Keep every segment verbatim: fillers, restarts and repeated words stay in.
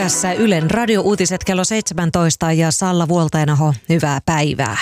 Tässä Ylen radiouutiset kello seitsemäntoista ja Salla Vuoltainaho, hyvää päivää.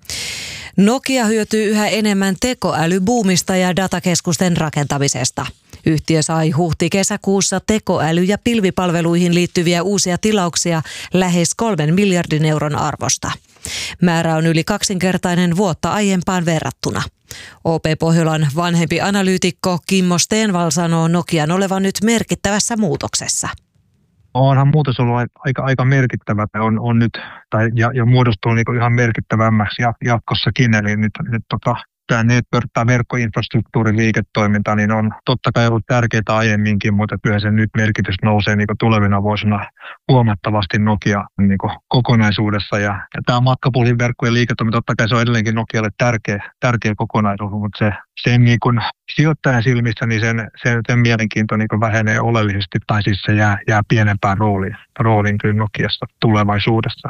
Nokia hyötyy yhä enemmän tekoälybuumista ja datakeskusten rakentamisesta. Yhtiö sai huhti-kesäkuussa tekoäly- ja pilvipalveluihin liittyviä uusia tilauksia lähes kolmen miljardin euron arvosta. Määrä on yli kaksinkertainen vuotta aiempaan verrattuna. O P Pohjolan vanhempi analyytikko Kimmo Stenvall sanoo Nokian olevan nyt merkittävässä muutoksessa. Onhan muutos ollut aika, aika merkittävä on, on nyt, tai, ja, ja muodostuu niin kuin ihan merkittävämmäksi jatkossakin. Eli nyt, nyt tota, tämä network- tai verkkoinfrastruktuurin liiketoiminta niin on totta kai ollut tärkeää aiemminkin, mutta kyllä sen nyt merkitys nousee niin kuin tulevina vuosina huomattavasti Nokia niin kuin kokonaisuudessa. Ja, ja tämä matkapuhelin verkkojen liiketoiminta, totta kai se on edelleenkin Nokialle tärkeä, tärkeä kokonaisuus, mutta se, sen niin kuin sijoittajan silmissä niin sen, sen, sen mielenkiinto niin kuin vähenee oleellisesti, tai siis se jää, jää pienempään rooliin, rooliin kyllä Nokiassa tulevaisuudessa.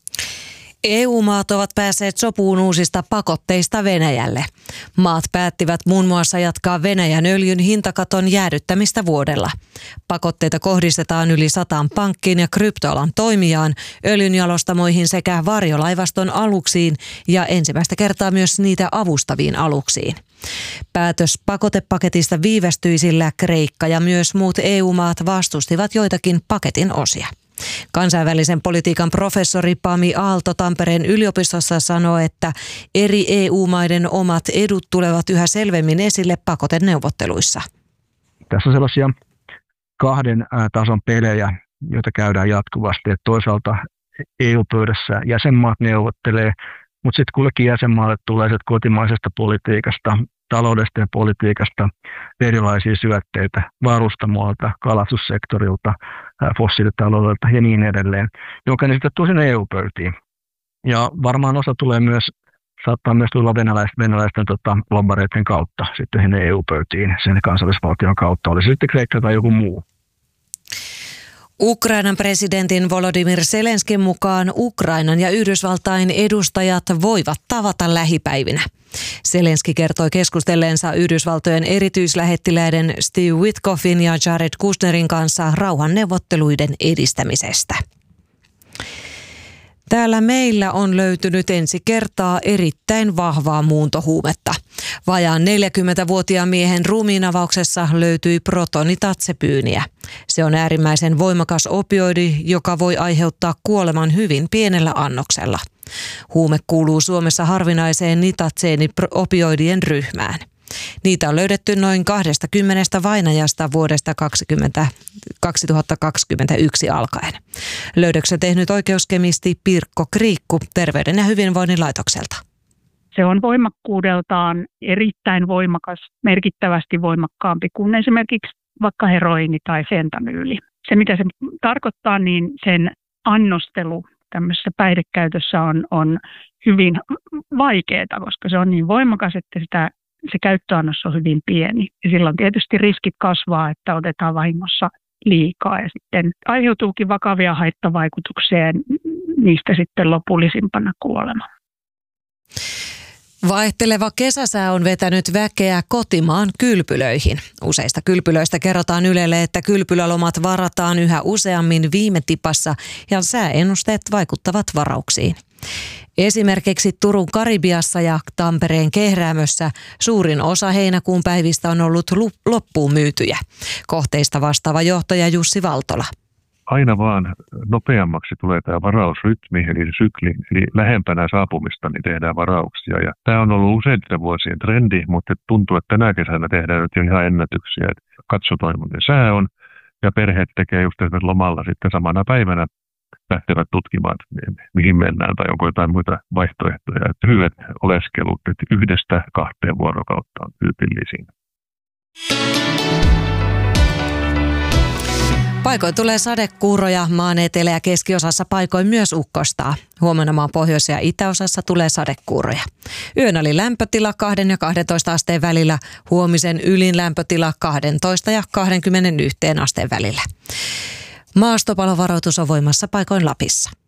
E U-maat ovat päässeet sopuun uusista pakotteista Venäjälle. Maat päättivät muun muassa jatkaa Venäjän öljyn hintakaton jäädyttämistä vuodella. Pakotteita kohdistetaan yli sataan pankkiin ja kryptoalan toimijaan, öljynjalostamoihin sekä varjolaivaston aluksiin ja ensimmäistä kertaa myös niitä avustaviin aluksiin. Päätös pakotepaketista viivästyi, sillä Kreikka ja myös muut E U-maat vastustivat joitakin paketin osia. Kansainvälisen politiikan professori Pami Aalto Tampereen yliopistossa sanoo, että eri E U-maiden omat edut tulevat yhä selvemmin esille pakoteneuvotteluissa. Tässä on sellaisia kahden tason pelejä, joita käydään jatkuvasti. Että toisaalta E U-pöydässä jäsenmaat neuvottelee, mutta sitten kullekin jäsenmaalle tulee kotimaisesta politiikasta, taloudesta ja politiikasta erilaisia syötteitä varustamoilta, kalastussektorilta, fossiilitaloudelta ja niin edelleen, jonka ne sitten tuo sinne E U-pöytiin. Ja varmaan osa tulee myös, saattaa myös tulla venäläisten, venäläisten tota, lobbareiden kautta sitten sinne E U-pöytiin, sen kansallisvaltion kautta, oli se sitten Kreikka tai joku muu. Ukrainan presidentin Volodymyr Zelenskin mukaan Ukrainan ja Yhdysvaltain edustajat voivat tavata lähipäivinä. Zelenski kertoi keskustelleensa Yhdysvaltojen erityislähettiläiden Steve Witkoffin ja Jared Kushnerin kanssa rauhanneuvotteluiden edistämisestä. Täällä meillä on löytynyt ensi kertaa erittäin vahvaa muuntohuumetta. Vajaan neljäkymmentävuotiaan miehen ruumiinavauksessa löytyi protonidatsepyyniä. Se on äärimmäisen voimakas opioidi, joka voi aiheuttaa kuoleman hyvin pienellä annoksella. Huume kuuluu Suomessa harvinaiseen nitatseeni-opioidien ryhmään. Niitä on löydetty noin kaksikymmentä vainajasta vuodesta kaksituhattakaksikymmentäyksi alkaen. Löydöksen tehnyt oikeuskemisti Pirkko Kriikku Terveyden ja hyvinvoinnin laitokselta. Se on voimakkuudeltaan erittäin voimakas, merkittävästi voimakkaampi kuin esimerkiksi vaikka heroini tai fentanyyli. Se mitä se tarkoittaa, niin sen annostelu tämmöisessä päihdekäytössä on, on hyvin vaikeaa, koska se on niin voimakas, että sitä se käyttöannos on hyvin pieni. Ja silloin tietysti riskit kasvaa, että otetaan vahingossa liikaa. Ja sitten aiheutuukin vakavia haittavaikutuksia ja niistä sitten lopullisimpana kuolema. Vaihteleva kesäsää on vetänyt väkeä kotimaan kylpylöihin. Useista kylpylöistä kerrotaan Ylelle, että kylpylälomat varataan yhä useammin viime tipassa ja sääennusteet vaikuttavat varauksiin. Esimerkiksi Turun Karibiassa ja Tampereen Kehräämössä suurin osa heinäkuun päivistä on ollut loppuun myytyjä. Kohteista vastaava johtaja Jussi Valtola. Aina vaan nopeammaksi tulee tämä varausrytmi, eli sykli, eli lähempänä saapumista niin tehdään varauksia. Ja tämä on ollut useiden vuosien trendi, mutta tuntuu, että tänä kesänä tehdään nyt jo ihan ennätyksiä. Katsotaan, miten sää on, ja perheet tekee just esimerkiksi lomalla sitten samana päivänä lähtevät tutkimaan, mihin mennään, tai onko jotain muita vaihtoehtoja. Että hyvät oleskelut että yhdestä kahteen vuorokautta on tyypillisiä. Paikoin tulee sadekuuroja, maan etelä- ja keskiosassa paikoin myös ukkostaa. Huomenna maan pohjois- ja itäosassa tulee sadekuuroja. Yön oli lämpötila kahden ja kahdentoista asteen välillä, huomisen ylin lämpötila kahdentoista ja kaksikymmentäyksi asteen välillä. Maastopalovaroitus on voimassa paikoin Lapissa.